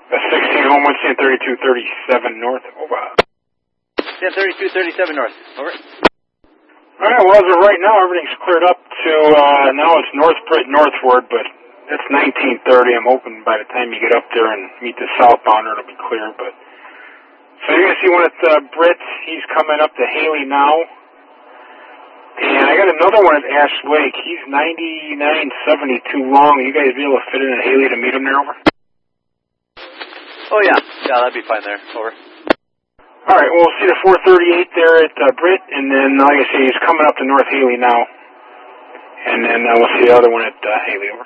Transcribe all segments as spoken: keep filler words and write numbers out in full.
That's sixteen home, one stand thirty-two thirty-seven north, over. Stand thirty-two thirty-seven north, over. Alright, well, as of right now, everything's cleared up to, uh, now it's North Britt northward, but it's nineteen thirty. I'm hoping by the time you get up there and meet the southbounder, it'll be clear, but. So you're going to see one at, uh, Britt. He's coming up to Haley now. And I got another one at Ash Lake. He's ninety-nine seventy-two long. You guys be able to fit in at Haley to meet him there, over? Oh, yeah. Yeah, that'd be fine there, over. All right, well, we'll see the four thirty-eight there at uh, Britt, and then, like I say, he's coming up to North Haley now. And then uh, we'll see the other one at uh, Haley, over.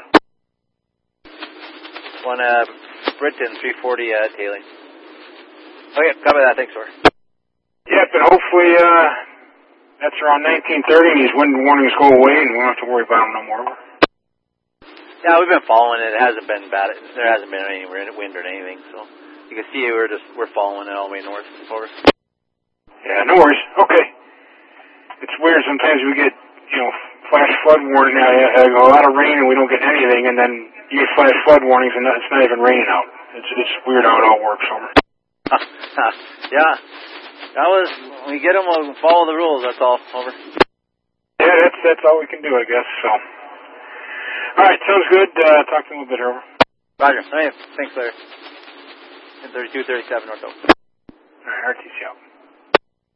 One at Britt and three forty at Haley. Okay, copy that. Thanks, over. Yep, and hopefully uh, that's around nineteen thirty, and these wind warnings go away, and we don't have to worry about them no more, over. Yeah, we've been following it. It hasn't been bad. There hasn't been any wind or anything, so you can see we're just we're following it all the way north. Over. Yeah, no worries. Okay. It's weird. Sometimes we get, you know, flash flood warning. Uh, a lot of rain, and we don't get anything, and then you get flash flood warnings, and it's not even raining out. It's it's weird how it all works, over. Yeah, that was when we get them. We'll follow the rules. That's all, over. Yeah, that's that's all we can do, I guess. So. All right, sounds good. Uh, talk to you a little bit, over. Roger. Hey, thanks, Larry. thirty-two thirty-seven north. All right, R T C out.